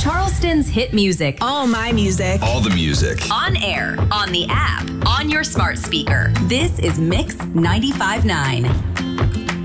Charleston's hit music. All my music. All the music. On air, on the app, on your smart speaker. This is Mix 95.9.